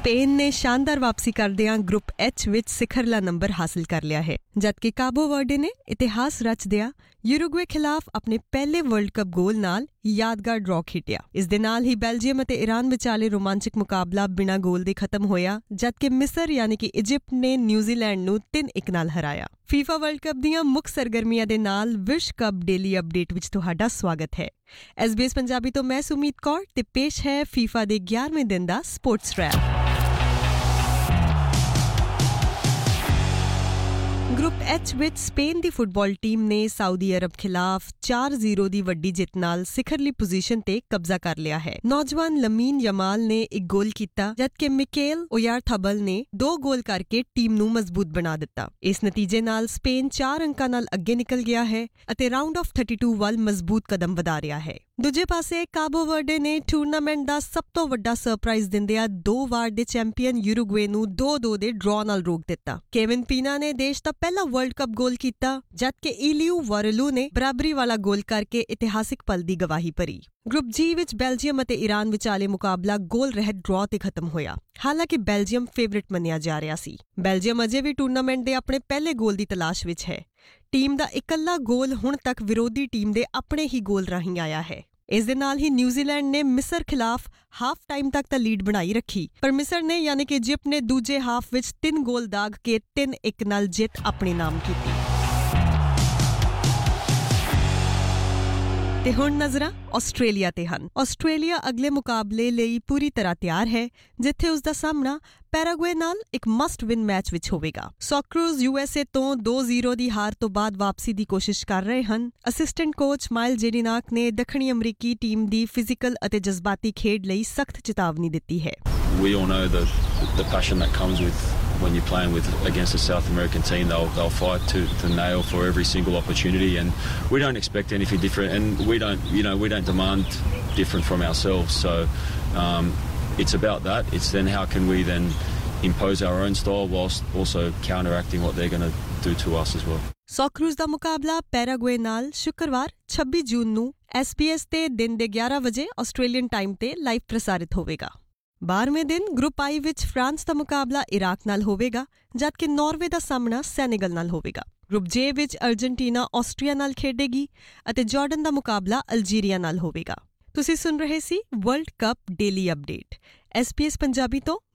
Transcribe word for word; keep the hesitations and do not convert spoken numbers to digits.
Spain ਨੇ ਸ਼ਾਨਦਾਰ ਵਾਪਸੀ ਕਰਦਿਆਂ ਗਰੁੱਪ ਐਚ ਵਿੱਚ ਸਿਖਰਲਾ ਨੰਬਰ ਹਾਸਲ ਕਰ ਲਿਆ ਹੈ, ਜਦਕਿ ਕਾਬੋ ਵਰਡੇ ਨੇ ਇਤਿਹਾਸ ਰਚਦਿਆਂ ਯੂਰੂਗਵੇ ਖਿਲਾਫ ਆਪਣੇ ਪਹਿਲੇ ਵਰਲਡ ਕੱਪ ਗੋਲ ਨਾਲ ਯਾਦਗਾਰ ਡਰਾਅ ਖੇਡਿਆ। ਇਸ ਦੇ ਨਾਲ ਹੀ ਬੈਲਜੀਅਮ ਅਤੇ ਈਰਾਨ ਵਿਚਾਲੇ ਰੋਮਾਂਚਕ ਮੁਕਾਬਲਾ ਬਿਨਾਂ ਗੋਲ ਦੇ ਖਤਮ ਹੋਇਆ, ਜਦਕਿ ਮਿਸਰ ਯਾਨੀ ਕਿ ਇਜਿਪਟ ਨੇ ਨਿਊਜ਼ੀਲੈਂਡ ਨੂੰ ਤਿੰਨ ਇੱਕ ਨਾਲ ਹਰਾਇਆ। ਫੀਫਾ ਵਰਲਡ ਕੱਪ ਦੀਆਂ ਮੁੱਖ ਸਰਗਰਮੀਆਂ ਦੇ ਨਾਲ ਵਿਸ਼ਵ ਕੱਪ ਡੇਲੀ ਅਪਡੇਟ ਵਿੱਚ ਤੁਹਾਡਾ ਸਵਾਗਤ ਹੈ। ਐਸ ਬੀ ਐਸ ਪੰਜਾਬੀ ਤੋਂ ਮੈਂ ਸੁਮੀਤ ਕੌਰ ਤੇ ਪੇਸ਼ ਹੈ ਫੀਫਾ ਦੇ ਗਿਆਰਵੇਂ ਦਿਨ ਦਾ ਸਪੋਰਟਸ ਰੈਪ। ਗਰੁੱਪ ਐਚ ਵਿੱਚ ਸਪੇਨ ਦੀ ਫੁੱਟਬਾਲ ਟੀਮ ਨੇ ਸਾਊਦੀ ਅਰਬ ਖਿਲਾਫ ਚਾਰ ਜ਼ੀਰੋ ਦੀ ਵੱਡੀ ਜਿੱਤ ਨਾਲ ਸਿਖਰਲੀ ਪੋਜੀਸ਼ਨ ਤੇ ਕਬਜ਼ਾ ਕਰ ਲਿਆ ਹੈ। ਨੌਜਵਾਨ ਲਮੀਨ ਯਮਾਲ ਨੇ ਇੱਕ ਗੋਲ ਕੀਤਾ, ਜਦਕਿ ਮਿਕੇਲ ਓਯਾਰਥਬਲ ਨੇ ਦੋ ਗੋਲ ਕਰਕੇ ਟੀਮ ਨੂੰ ਮਜ਼ਬੂਤ ਬਣਾ ਦਿੱਤਾ। ਇਸ ਨਤੀਜੇ ਨਾਲ ਸਪੇਨ ਚਾਰ ਅੰਕਾਂ ਨਾਲ ਅੱਗੇ ਨਿਕਲ ਗਿਆ ਹੈ ਅਤੇ ਰਾਊਂਡ ਆਫ ਥਰਟੀ ਟੂ ਵੱਲ ਮਜ਼ਬੂਤ ਕਦਮ ਵਧਾ ਰਿਹਾ ਹੈ। ਦੂਜੇ ਪਾਸੇ ਕਾਬੋ ਵਰਡੇ ਨੇ ਟੂਰਨਾਮੈਂਟ ਦਾ ਸਭ ਤੋਂ ਵੱਡਾ ਸਰਪ੍ਰਾਈਜ਼ ਦਿੰਦਿਆਂ ਦੋ ਵਾਰ ਦੇ ਚੈਂਪੀਅਨ ਯੂਰੂਗਵੇ ਨੂੰ ਦੋ ਦੋ ਦੇ ਡਰਾਅ ਨਾਲ ਰੋਕ ਦਿੱਤਾ। ਕੇਵਿਨ ਪੀਨਾ ਨੇ ਦੇਸ਼ ਦਾ ਪਹਿਲਾ ਵਰਲਡ ਕੱਪ ਗੋਲ ਕੀਤਾ, ਜਦਕਿ ਇਲੀਊ ਵਾਰਲੂ ਨੇ ਬਰਾਬਰੀ ਵਾਲਾ ਗੋਲ ਕਰਕੇ ਇਤਿਹਾਸਿਕ ਪਲ ਦੀ ਗਵਾਹੀ ਭਰੀ। ਗਰੁੱਪ ਜੀ ਵਿੱਚ ਬੈਲਜੀਅਮ ਅਤੇ ਈਰਾਨ ਵਿਚਾਲੇ ਮੁਕਾਬਲਾ ਗੋਲ ਰਹਿਤ ਡਰਾਅ ਤੇ ਖਤਮ ਹੋਇਆ। ਹਾਲਾਂਕਿ ਬੈਲਜੀਅਮ ਫੇਵਰਿਟ ਮੰਨਿਆ ਜਾ ਰਿਹਾ ਸੀ। ਬੈਲਜੀਅਮ ਅਜੇ ਵੀ ਟੂਰਨਾਮੈਂਟ ਦੇ ਆਪਣੇ ਪਹਿਲੇ ਗੋਲ ਦੀ ਤਲਾਸ਼ ਵਿੱਚ ਹੈ। ਟੀਮ ਦਾ ਇਕੱਲਾ ਗੋਲ ਹੁਣ ਤੱਕ ਵਿਰੋਧੀ ਟੀਮ ਦੇ ਆਪਣੇ ਹੀ ਗੋਲ ਰਾਹੀਂ ਆਇਆ ਹੈ। ਇਸ ਦੇ ਨਾਲ ਹੀ ਨਿਊਜ਼ੀਲੈਂਡ ਨੇ ਮਿਸਰ ਖਿਲਾਫ ਹਾਫ ਟਾਈਮ ਤੱਕ ਤਾਂ ਲੀਡ ਬਣਾਈ ਰੱਖੀ, ਪਰ ਮਿਸਰ ਨੇ ਯਾਨੀ ਕਿ ਇਜਿਪਟ ਨੇ ਦੂਜੇ ਹਾਫ ਵਿੱਚ ਤਿੰਨ ਗੋਲ ਦਾਗ ਕੇ ਤਿੰਨ ਇੱਕ ਨਾਲ ਜਿੱਤ ਆਪਣੇ ਨਾਮ ਕੀਤੀ। ਤੇ ਹੁਣ ਨਜ਼ਰਾਂ ਆਸਟ੍ਰੇਲੀਆ ਤੇ ਹਨ। ਆਸਟ੍ਰੇਲੀਆ ਅਗਲੇ ਮੁਕਾਬਲੇ ਲਈ ਪੂਰੀ ਤਰ੍ਹਾਂ ਤਿਆਰ ਹੈ, ਜਿੱਥੇ ਉਸ ਦਾ ਸਾਹਮਣਾ ਪੈਰਾਗੁਏ ਨਾਲ ਇੱਕ ਮਸਟ ਵਿਨ ਮੈਚ ਵਿੱਚ ਹੋਵੇਗਾ। ਸੌਕਰੂਜ਼ ਯੂ ਐਸ ਏ ਤੋਂ ਦੋ ਜ਼ੀਰੋ ਦੀ ਹਾਰ ਤੋਂ ਬਾਅਦ ਵਾਪਸੀ ਦੀ ਕੋਸ਼ਿਸ਼ ਕਰ ਰਹੇ ਹਨ। ਅਸਿਸਟੈਂਟ ਕੋਚ ਮਾਈਲ ਜੇਡੀਨਾਕ ਨੇ ਦੱਖਣੀ ਅਮਰੀਕੀ ਟੀਮ ਦੀ ਫਿਜ਼ੀਕਲ ਅਤੇ ਜਜ਼ਬਾਤੀ ਖੇਡ ਲਈ ਸਖਤ ਚੇਤਾਵਨੀ ਦਿੱਤੀ ਹੈ। We all know the the passion that comes with when you're playing with against a South American team. They'll they'll fight to to nail for every single opportunity, and we don't expect anything different, and we don't you know we don't demand different from ourselves. So um, it's about that. It's then how can we then impose our own style whilst also counteracting what they're going to do to us as well. ਸੌਕਰੂਜ਼ ਦਾ ਮੁਕਾਬਲਾ Paraguay ਨਾਲ ਸ਼ੁੱਕਰਵਾਰ ਛੱਬੀ ਜੂਨ ਨੂੰ S B S ਤੇ ਦਿਨ ਦੇ ਗਿਆਰਾਂ ਵਜੇ ਆਸਟ੍ਰੇਲੀਅਨ ਟਾਈਮ ਤੇ ਲਾਈਵ ਪ੍ਰਸਾਰਿਤ ਹੋਵੇਗਾ। ਬਾਰ੍ਹਵੇਂ ਦਿਨ ਗਰੁੱਪ ਆਈ ਵਿੱਚ ਫਰਾਂਸ ਦਾ ਮੁਕਾਬਲਾ ਇਰਾਕ ਨਾਲ ਹੋਵੇਗਾ, ਜਦਕਿ ਨਾਰਵੇ ਦਾ ਸਾਹਮਣਾ ਸੈਨੇਗਲ ਨਾਲ ਹੋਵੇਗਾ। ਗਰੁੱਪ ਜੇ ਵਿੱਚ ਅਰਜਨਟੀਨਾ ਆਸਟਰੀਆ ਨਾਲ ਖੇਡੇਗੀ ਅਤੇ ਜਾਰਡਨ ਦਾ ਮੁਕਾਬਲਾ ਅਲਜੀਰੀਆ ਨਾਲ ਹੋਵੇਗਾ। ਤੁਸੀਂ ਸੁਣ ਰਹੇ ਸੀ world cup daily update S B S Punjabi ਤੋਂ।